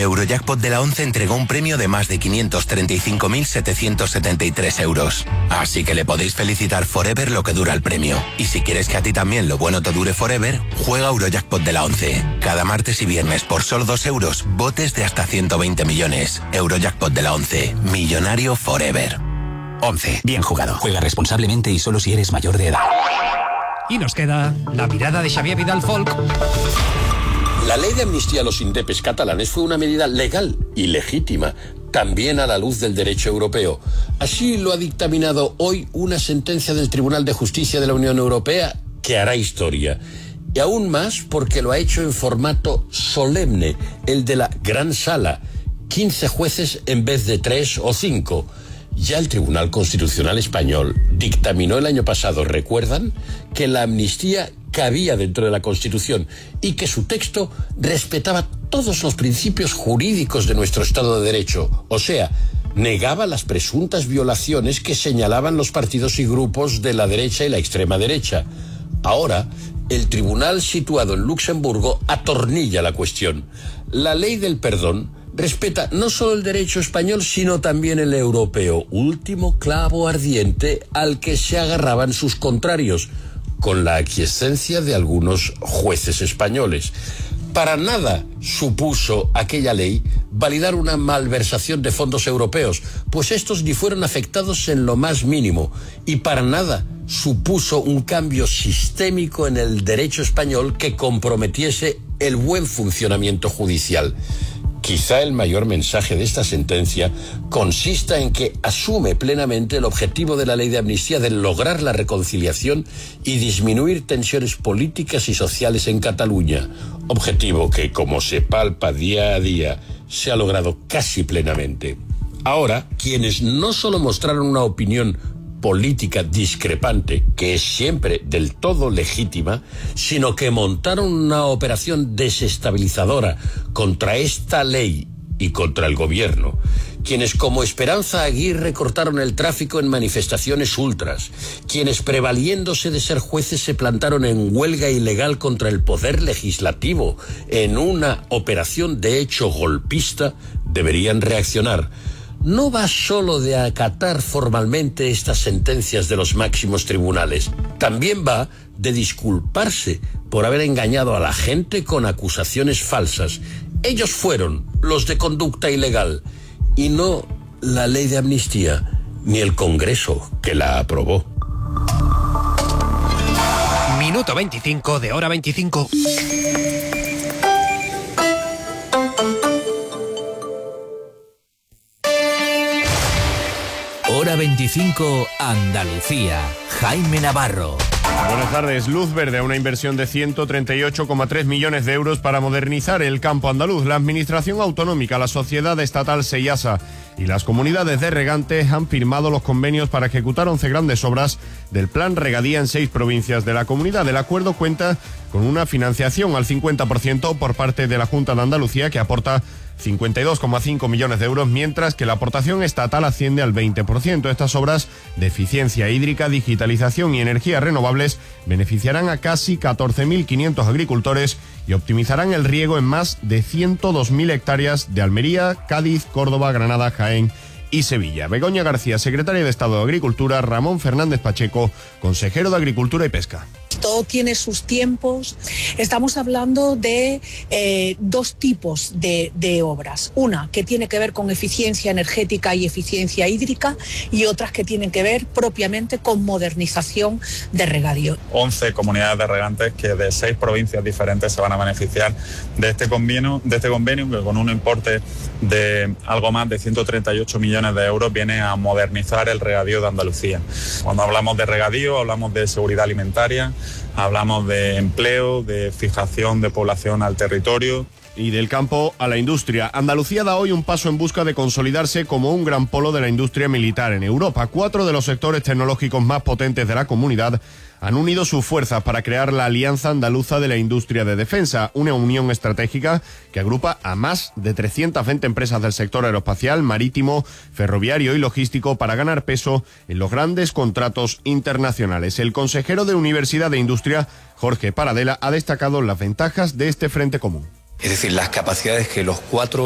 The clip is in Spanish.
Eurojackpot de la 11 entregó un premio de más de 535.773 euros. Así que le podéis felicitar forever lo que dura el premio. Y si quieres que a ti también lo bueno te dure forever, juega Eurojackpot de la 11. Cada martes y viernes por solo 2 euros, botes de hasta 120 millones. Eurojackpot de la 11. Millonario forever. 11. Bien jugado. Juega responsablemente y solo si eres mayor de edad. Y nos queda la mirada de Xavier Vidal Folk. La ley de amnistía a los indepes catalanes fue una medida legal y legítima, también a la luz del derecho europeo. Así lo ha dictaminado hoy una sentencia del Tribunal de Justicia de la Unión Europea que hará historia. Y aún más porque lo ha hecho en formato solemne, el de la Gran Sala. 15 jueces en vez de 3 o 5. Ya el Tribunal Constitucional Español dictaminó el año pasado, ¿recuerdan?, que la amnistía cabía dentro de la Constitución y que su texto respetaba todos los principios jurídicos de nuestro Estado de Derecho. O sea, negaba las presuntas violaciones que señalaban los partidos y grupos de la derecha y la extrema derecha. Ahora, el tribunal situado en Luxemburgo atornilla la cuestión. La ley del perdón respeta no solo el derecho español, sino también el europeo, último clavo ardiente al que se agarraban sus contrarios, con la aquiescencia de algunos jueces españoles. Para nada supuso aquella ley validar una malversación de fondos europeos, pues estos ni fueron afectados en lo más mínimo, y para nada supuso un cambio sistémico en el derecho español que comprometiese el buen funcionamiento judicial. Quizá el mayor mensaje de esta sentencia consista en que asume plenamente el objetivo de la ley de amnistía de lograr la reconciliación y disminuir tensiones políticas y sociales en Cataluña, objetivo que, como se palpa día a día, se ha logrado casi plenamente. Ahora, quienes no solo mostraron una opinión política discrepante, que es siempre del todo legítima, sino que montaron una operación desestabilizadora contra esta ley y contra el gobierno. Quienes como Esperanza Aguirre cortaron el tráfico en manifestaciones ultras, quienes prevaliéndose de ser jueces se plantaron en huelga ilegal contra el poder legislativo en una operación de hecho golpista, deberían reaccionar. No va solo de acatar formalmente estas sentencias de los máximos tribunales, también va de disculparse por haber engañado a la gente con acusaciones falsas. Ellos fueron los de conducta ilegal, y no la ley de amnistía, ni el Congreso que la aprobó. Minuto 25 de Hora 25. Hora 25, Andalucía. Jaime Navarro. Buenas tardes. Luz verde a una inversión de 138,3 millones de euros para modernizar el campo andaluz. La Administración Autonómica, la Sociedad Estatal Seiasa y las comunidades de regantes han firmado los convenios para ejecutar 11 grandes obras del Plan Regadía en 6 provincias de la comunidad. El acuerdo cuenta con una financiación al 50% por parte de la Junta de Andalucía, que aporta 52,5 millones de euros, mientras que la aportación estatal asciende al 20%. Estas obras de eficiencia hídrica, digitalización y energías renovables beneficiarán a casi 14.500 agricultores y optimizarán el riego en más de 102.000 hectáreas de Almería, Cádiz, Córdoba, Granada, Jaén y Sevilla. Begoña García, secretaria de Estado de Agricultura, Ramón Fernández Pacheco, consejero de Agricultura y Pesca. Todo tiene sus tiempos. Estamos hablando de dos tipos de obras. Una que tiene que ver con eficiencia energética y eficiencia hídrica, y otras que tienen que ver propiamente con modernización de regadío. 11 comunidades de regantes que de 6 provincias diferentes se van a beneficiar de este convenio que con un importe de algo más de 138 millones de euros viene a modernizar el regadío de Andalucía. Cuando hablamos de regadío, hablamos de seguridad alimentaria, hablamos de empleo, de fijación de población al territorio. Y del campo a la industria. Andalucía da hoy un paso en busca de consolidarse como un gran polo de la industria militar en Europa. 4 de los sectores tecnológicos más potentes de la comunidad han unido sus fuerzas para crear la Alianza Andaluza de la Industria de Defensa, una unión estratégica que agrupa a más de 320 empresas del sector aeroespacial, marítimo, ferroviario y logístico para ganar peso en los grandes contratos internacionales. El consejero de Universidad de Industria, Jorge Paradela, ha destacado las ventajas de este frente común. Es decir, las capacidades que los 4